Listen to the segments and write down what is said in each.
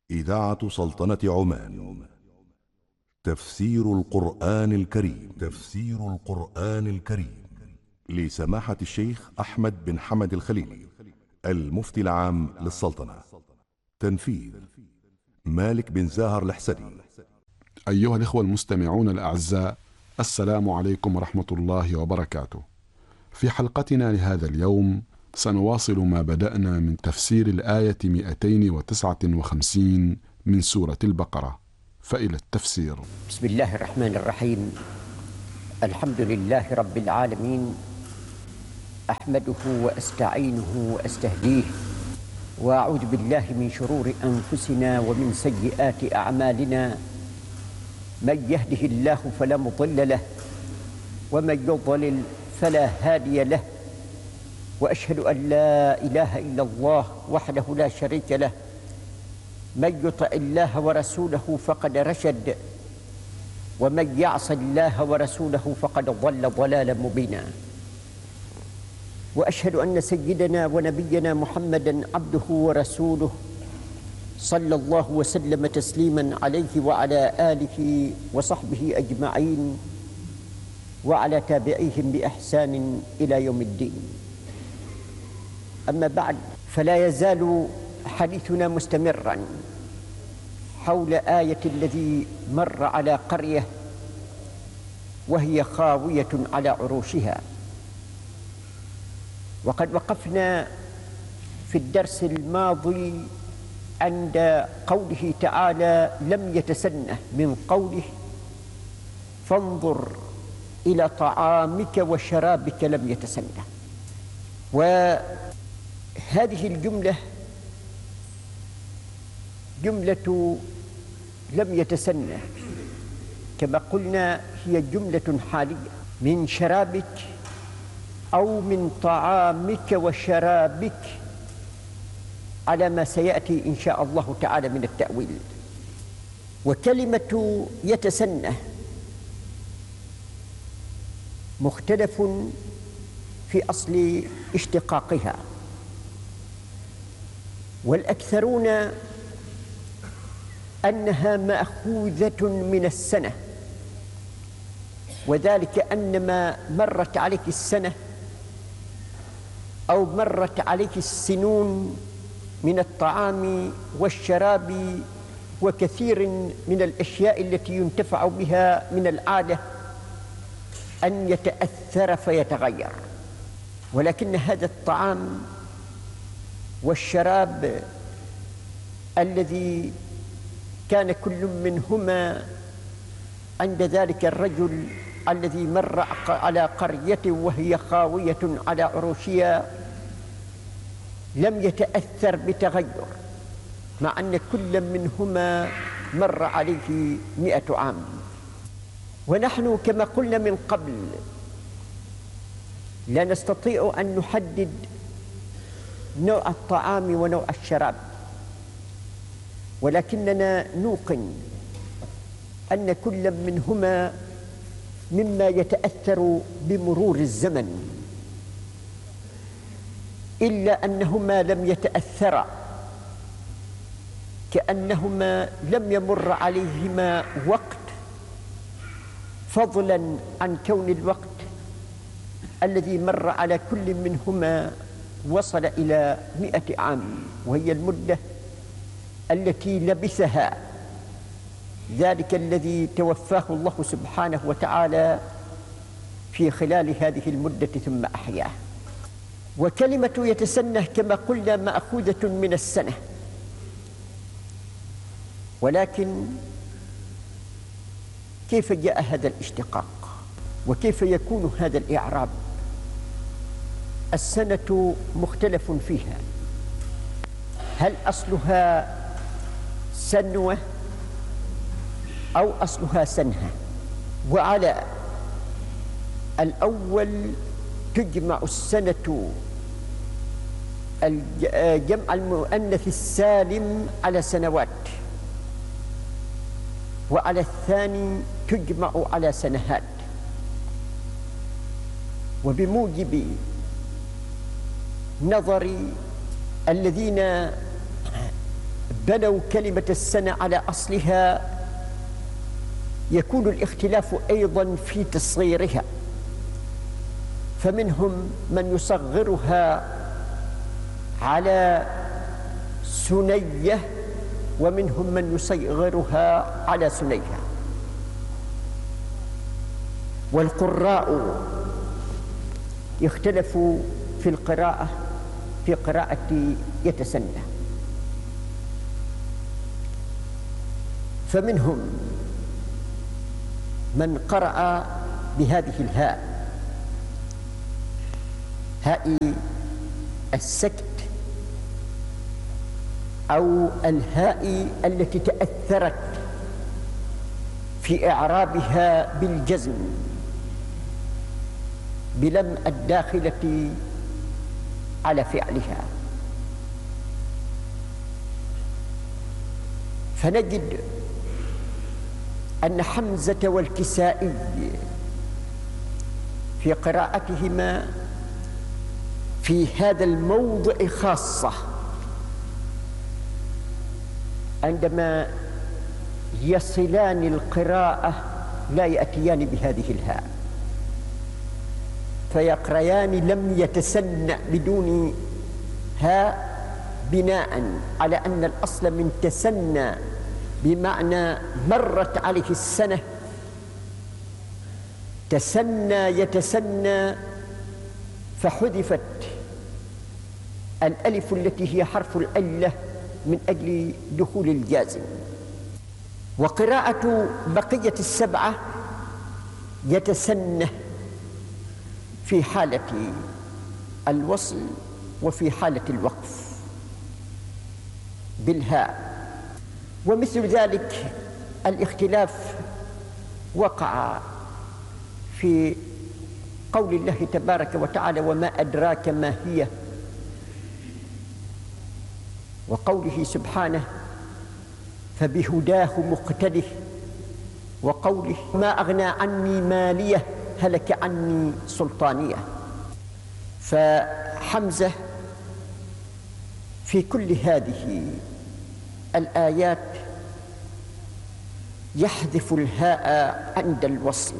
إذاعة سلطنة عمان. تفسير القرآن الكريم. تفسير القرآن الكريم لسماحة الشيخ أحمد بن حمد الخليلي، المفتي العام للسلطنة. تنفيذ مالك بن زاهر الحسني. أيها الإخوة المستمعون الأعزاء، السلام عليكم ورحمة الله وبركاته. في حلقتنا لهذا اليوم سنواصل ما بدأنا من تفسير الآية 259 من سورة البقرة، فإلى التفسير. بسم الله الرحمن الرحيم. الحمد لله رب العالمين، أحمده وأستعينه وأستهديه، وأعوذ بالله من شرور أنفسنا ومن سيئات أعمالنا. من يهده الله فلا مضل له، ومن يضلل فلا هادي له، وأشهد أن لا إله إلا الله وحده لا شريك له. من يطع الله ورسوله فقد رشد، ومن يعص الله ورسوله فقد ضل ضلالا مبينا. وأشهد أن سيدنا ونبينا محمدا عبده ورسوله، صلى الله وسلم تسليما عليه وعلى آله وصحبه أجمعين، وعلى تابعيهم بإحسان إلى يوم الدين. أما بعد، فلا يزال حديثنا مستمرا حول آية الذي مر على قرية وهي خاوية على عروشها. وقد وقفنا في الدرس الماضي عند قوله تعالى: لم يتسنه، من قوله: فانظر إلى طعامك وشرابك لم يتسنه. وهذه الجملة جملة لم يتسنه كما قلنا هي جملة حالية، من شرابك أو من طعامك وشرابك، على ما سيأتي إن شاء الله تعالى من التأويل. وكلمة يتسنه مختلف في أصل اشتقاقها، والأكثرون أنها مأخوذة من السنة، وذلك أنما مرت عليك السنة أو مرت عليك السنون من الطعام والشراب وكثير من الأشياء التي ينتفع بها من العادة أن يتأثر فيتغير. ولكن هذا الطعام والشراب الذي كان كل منهما عند ذلك الرجل الذي مر على قرية وهي خاوية على عروشها لم يتأثر بتغير، مع أن كل منهما مر عليه 100 عام. ونحن كما قلنا من قبل لا نستطيع أن نحدد نوع الطعام ونوع الشراب، ولكننا نوقن أن كل منهما مما يتأثر بمرور الزمن، إلا أنهما لم يتأثرا، كأنهما لم يمر عليهما وقت، فضلا عن كون الوقت الذي مر على كل منهما وصل إلى 100 عام، وهي المدة التي لبثها ذلك الذي توفاه الله سبحانه وتعالى في خلال هذه المدة ثم أحياه. وكلمة يتسنه كما قلنا مأخوذة من السنة، ولكن كيف جاء هذا الاشتقاق وكيف يكون هذا الإعراب؟ السنة مختلف فيها، هل أصلها سنوة أو أصلها سنها؟ وعلى الأول تجمع السنة جمع المؤنث السالم على سنوات، وعلى الثاني تجمع على سنهات. وبموجب نظر الذين بنوا كلمة السنة على أصلها يكون الاختلاف أيضا في تصغيرها، فمنهم من يصغرها على سنية ومنهم من يصغرها على سنيها. والقراء اختلفوا في القراءة، في قراءة يتسنى، فمنهم من قرأ بهذه الهاء، هاء السكت أو الهاء التي تأثرت في إعرابها بالجزم بلم الداخلة على فعلها، فنجد أن حمزة والكسائي في قراءتهما في هذا الموضع خاصة عندما يصلان القراءة لا يأتيان بهذه الهاء، فيقريان لم يتسنى بدون هاء، بناء على أن الأصل من تسنى بمعنى مرت عليه السنة، تسنى يتسنى، فحذفت الألف التي هي حرف العلة من أجل دخول الجازم. وقراءة بقية السبعة يتسنى في حالة الوصل وفي حالة الوقف بالهاء. ومثل ذلك الاختلاف وقع في قول الله تبارك وتعالى وما أدراك ما هي، وقوله سبحانه فبهداه مقتده، وقوله ما أغنى عني مالية هلك عني سلطانية. فحمزة في كل هذه الآيات يحذف الهاء عند الوصل،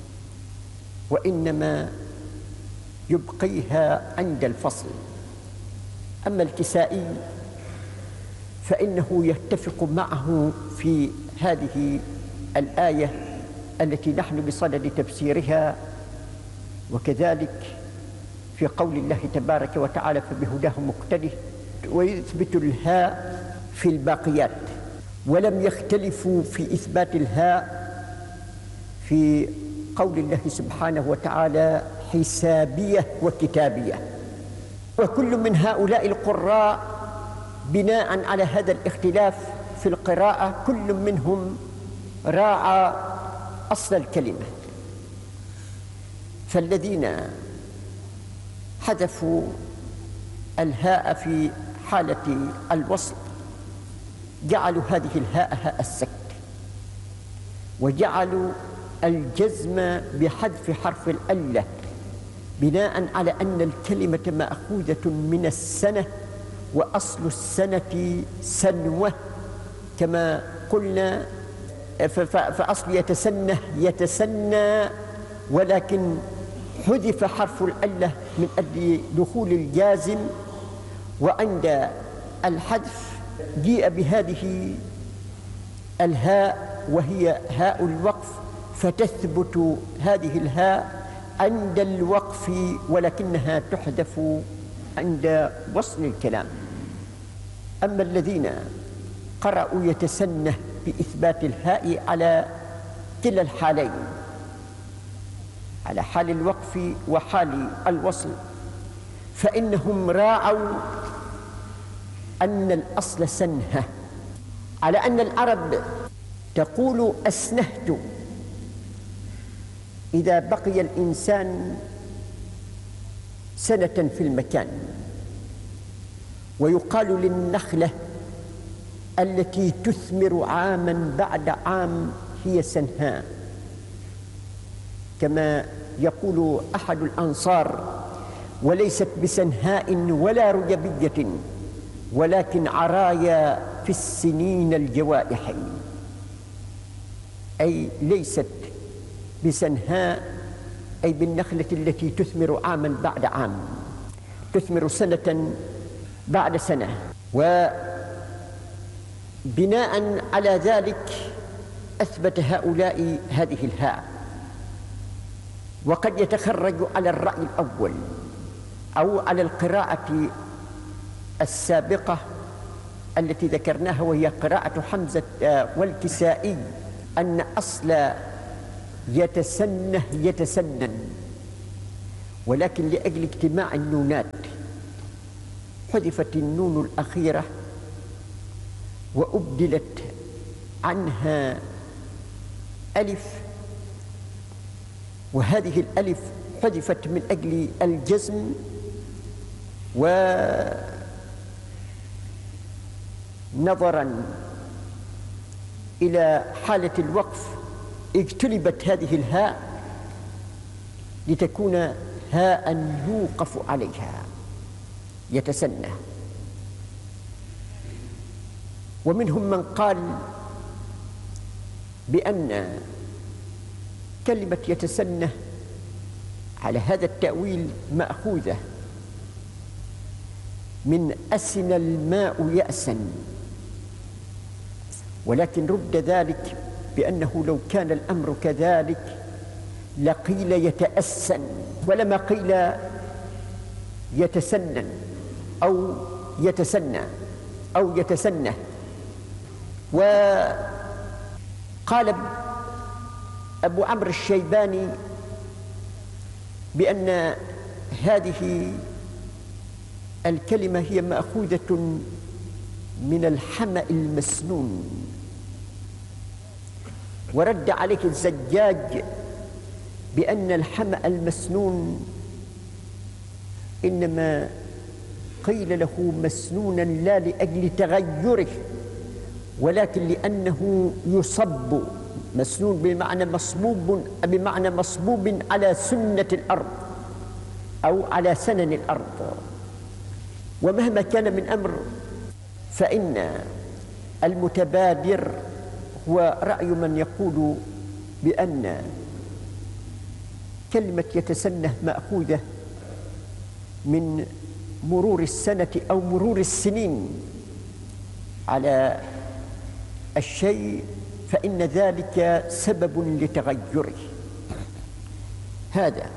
وإنما يبقيها عند الفصل. أما الكسائي فإنه يتفق معه في هذه الآية التي نحن بصدد تفسيرها، وكذلك في قول الله تبارك وتعالى فبهداه مقتده، ويثبت الهاء في الباقيات. ولم يختلفوا في إثبات الهاء في قول الله سبحانه وتعالى حسابية وكتابية. وكل من هؤلاء القراء بناء على هذا الاختلاف في القراءة كل منهم راعى أصل الكلمة، فالذين حذفوا الهاء في حالة الوصل جعلوا هذه الهاء هاء السكت، وجعلوا الجزم بحذف حرف العلة بناء على أن الكلمة مأخوذة من السنة، وأصل السنة سنوة كما قلنا، فأصل يتسنى، ولكن حذف حرف العلة من أجل دخول الجازم، وعند الحذف جيء بهذه الهاء وهي هاء الوقف، فتثبت هذه الهاء عند الوقف ولكنها تحذف عند وصل الكلام. أما الذين قرأوا يتسنى بإثبات الهاء على كلا الحالين، على حال الوقف وحال الوصل، فإنهم راعوا أن الأصل سنه، على أن العرب تقول أسنهت إذا بقي الإنسان سنة في المكان، ويقال للنخلة التي تثمر عاما بعد عام هي سنهاء، كما يقول أحد الأنصار وليست بسنهاء ولا رجبية ولكن عرايا في السنين الجوائح، أي ليست بسنهاء، أي بالنخلة التي تثمر عاما بعد عام، تثمر سنة بعد سنة. وبناء على ذلك أثبت هؤلاء هذه الهاء. وقد يتخرج على الرأي الأول أو على القراءة السابقة التي ذكرناها، وهي قراءة حمزة والكسائي، أن أصل يتسنه يتسنن، ولكن لأجل اجتماع النونات حذفت النون الأخيرة وأبدلت عنها ألف، وهذه الألف حذفت من أجل الجزم، ونظرا إلى حالة الوقف اجتلبت هذه الهاء لتكون هاء يوقف عليها يتسنى. ومنهم من قال بأن كلمة يتسنى على هذا التأويل مأخوذة من أسن الماء يأسا، ولكن رد ذلك بأنه لو كان الأمر كذلك لقيل يتأسن، ولما قيل يتسنن أو يتسنى أو يتسنى. وقال أبو عمرو الشيباني بأن هذه الكلمة هي مأخوذة من الحمأ المسنون، ورد عليه الزجاج بأن الحمأ المسنون إنما قيل له مسنونا لا لأجل تغيره، ولكن لأنه يصب، مسنون بمعنى مصبوب على سنة الأرض أو على سنن الأرض. ومهما كان من أمر فإن المتبادر هو رأي من يقول بأن كلمة يتسنه مأخوذة من مرور السنة أو مرور السنين على الشيء، فإن ذلك سبب لتغيره. هذا.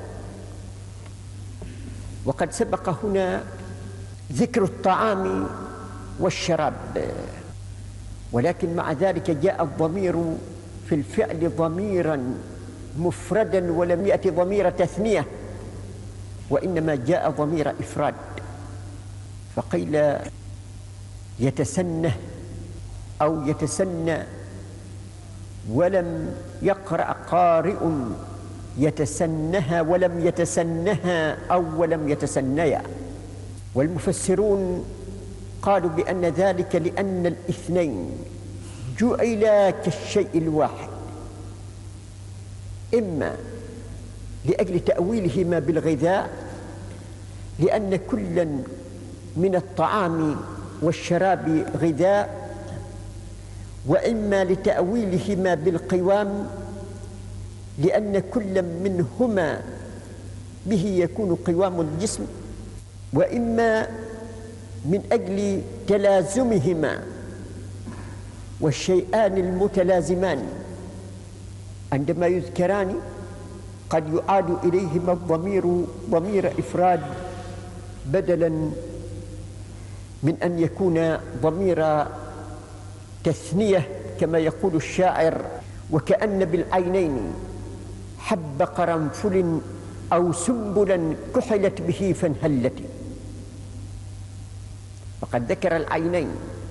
وقد سبق هنا ذكر الطعام والشراب، ولكن مع ذلك جاء الضمير في الفعل ضميرا مفردا ولم يأتي ضمير تثنية، وإنما جاء ضمير إفراد، فقيل يتسنه أو يتسنى، ولم يقرأ قارئ يتسنها ولم يتسنها أو ولم يتسنيا. والمفسرون قالوا بأن ذلك لأن الاثنين جعلا كالشيء الواحد، إما لأجل تأويلهما بالغذاء لأن كلا من الطعام والشراب غذاء، وإما لتأويلهما بالقوام لأن كل منهما به يكون قوام الجسم، وإما من أجل تلازمهما، والشيئان المتلازمان عندما يذكران قد يعاد إليهما الضمير ضمير إفراد بدلا من أن يكون ضمير تثنية، كما يقول الشاعر: وكأن بالعينين حب قرنفل أو سنبلا كحلت به فانهلت. فقد ذكر العينين،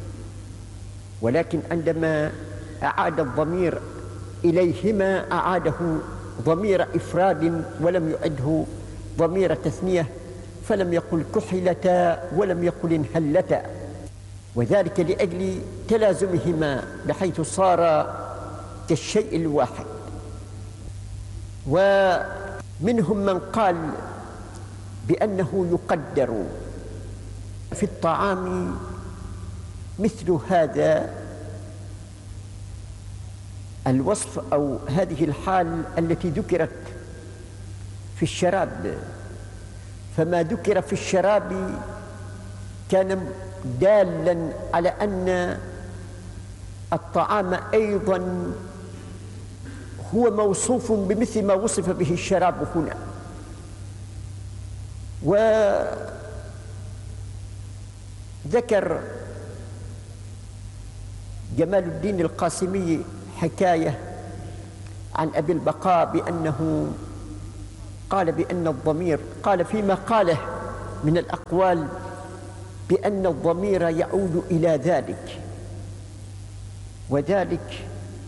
ولكن عندما أعاد الضمير إليهما أعاده ضمير إفراد ولم يعده ضمير تثنية، فلم يقل كحلتا ولم يقل انهلتا، وذلك لأجل تلازمهما بحيث صار كالشيء الواحد. ومنهم من قال بأنه يقدر في الطعام مثل هذا الوصف أو هذه الحال التي ذكرت في الشراب، فما ذكر في الشراب كان دالا على أن الطعام أيضا هو موصوف بمثل ما وصف به الشراب هنا. وذكر جمال الدين القاسمي حكاية عن أبي البقاء بأنه قال بأن الضمير، قال فيما قاله من الأقوال بأن الضمير يعود إلى ذلك، وذلك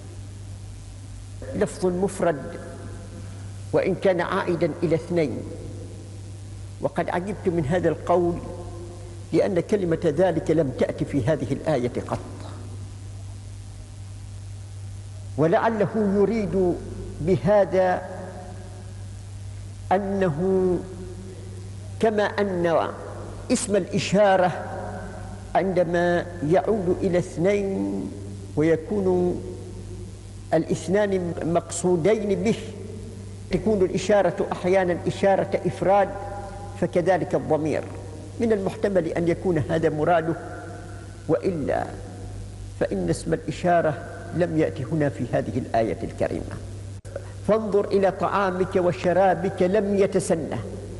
لفظ مفرد وإن كان عائدا إلى اثنين. وقد عجبت من هذا القول لأن كلمة ذلك لم تأتي في هذه الآية قط، ولعله يريد بهذا أنه كما أن اسم الإشارة عندما يعود إلى اثنين ويكون الاثنان مقصودين به تكون الإشارة أحيانا إشارة إفراد، فكذلك الضمير من المحتمل أن يكون هذا مراده، وإلا فإن اسم الإشارة لم يأتي هنا في هذه الآية الكريمة. فانظر إلى طعامك وشرابك لم يتسنه.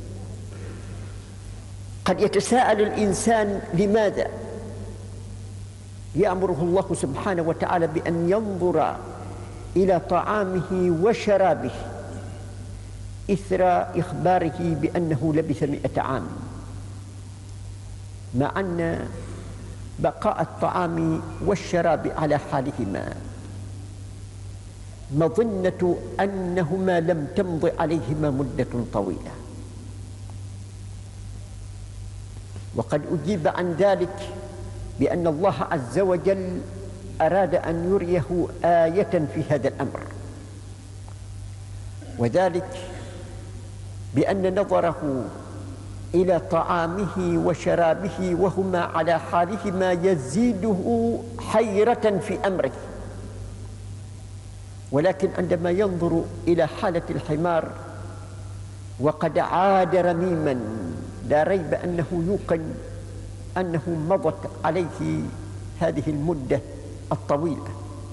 قد يتساءل الإنسان لماذا يأمره الله سبحانه وتعالى بأن ينظر إلى طعامه وشرابه إثر إخباره بأنه لبث 100 عام، مع أن بقاء الطعام والشراب على حالهما مظنة أنهما لم تمض عليهما مدة طويلة. وقد أجيب عن ذلك بأن الله عز وجل أراد أن يريه آية في هذا الأمر، وذلك بأن نظره إلى طعامه وشرابه وهما على حالهما يزيده حيرة في أمره. ولكن عندما ينظر إلى حالة الحمار وقد عاد رميما لا ريب أنه يوقن أنه مضت عليه هذه المدة الطويلة،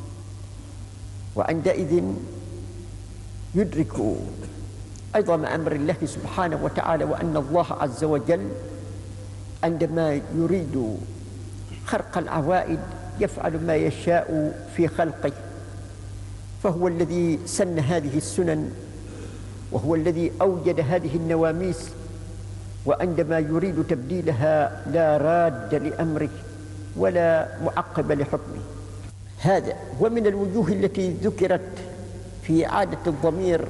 وعندئذ يدرك عظم أمر الله سبحانه وتعالى، وأن الله عز وجل عندما يريد خرق العوائد يفعل ما يشاء في خلقه، فهو الذي سن هذه السنن وهو الذي أوجد هذه النواميس، وعندما يريد تبديلها لا راد لأمره ولا معقب لحكمه. هذا ومن الوجوه التي ذكرت في إعادة الضمير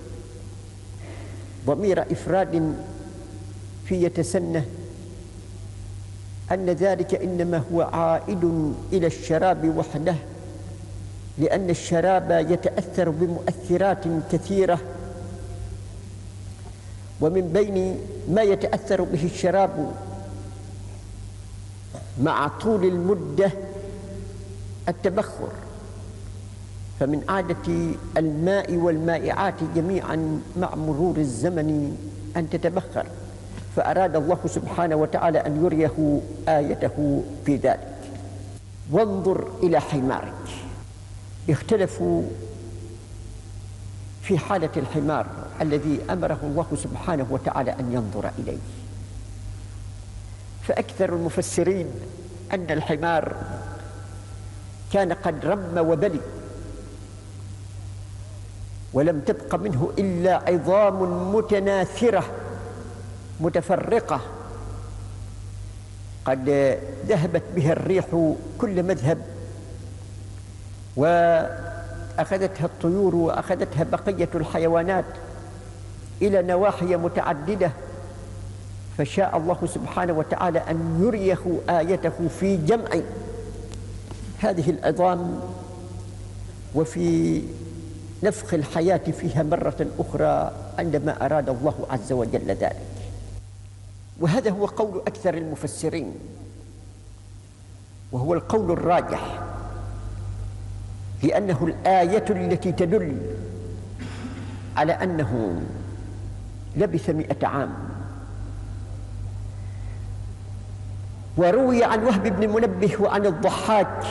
ضمير إفراد في يتسنه أن ذلك إنما هو عائد إلى الشراب وحده، لأن الشراب يتأثر بمؤثرات كثيرة، ومن بين ما يتأثر به الشراب مع طول المدة التبخر، فمن عادة الماء والمائعات جميعا مع مرور الزمن أن تتبخر، فأراد الله سبحانه وتعالى أن يريه آيته في ذلك. وانظر إلى حمارك. اختلفوا في حالة الحمار الذي أمره الله سبحانه وتعالى أن ينظر إليه، فأكثر المفسرين أن الحمار كان قد رم وبلي ولم تبق منه إلا عظام متناثرة متفرقة قد ذهبت بها الريح كل مذهب، وأخذتها الطيور وأخذتها بقية الحيوانات إلى نواحي متعددة، فشاء الله سبحانه وتعالى أن يريه آيته في جمع هذه العظام وفي نفخ الحياة فيها مرة أخرى عندما أراد الله عز وجل ذلك. وهذا هو قول أكثر المفسرين، وهو القول الراجح، لأنه الآية التي تدل على أنه لبث 100 عام. وروي عن وهب بن منبه وعن الضحاك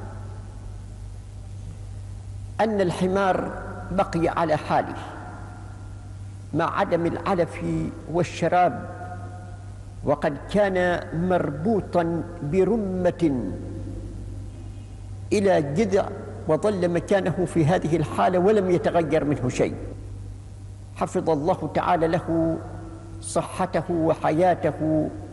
أن الحمار بقي على حاله مع عدم العلف والشراب، وقد كان مربوطا برمة إلى جذع، وظل مكانه في هذه الحالة ولم يتغير منه شيء. حفظ الله تعالى له صحته وحياته